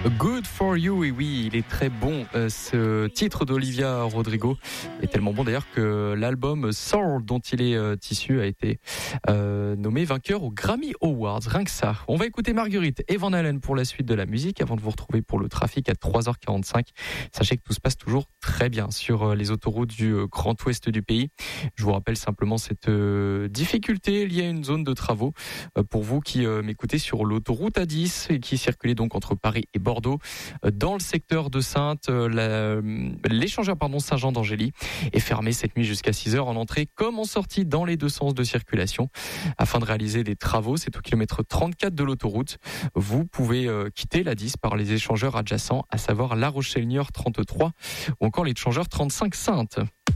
Good for you, et oui, il est très bon. Ce titre d'Olivia Rodrigo est tellement bon d'ailleurs que l'album Soul dont il est issu a été nommé vainqueur aux Grammy Awards. Rien que ça. On va écouter Marguerite et Van Halen pour la suite de la musique avant de vous retrouver pour le trafic à 3h45. Sachez que tout se passe toujours très bien sur les autoroutes du Grand Ouest du pays. Je vous rappelle simplement cette difficulté liée à une zone de travaux pour vous qui m'écoutez sur l'autoroute A10 et qui circulez donc entre Paris et Bordeaux. Dans le secteur de Saintes, l'échangeur Saint-Jean d'Angély est fermé cette nuit jusqu'à 6h en entrée comme en sortie dans les deux sens de circulation. Afin de réaliser des travaux, c'est au kilomètre 34 de l'autoroute. Vous pouvez quitter la 10 par les échangeurs adjacents, à savoir La Rochelle-Niort 33 ou encore l'échangeur 35 Saintes.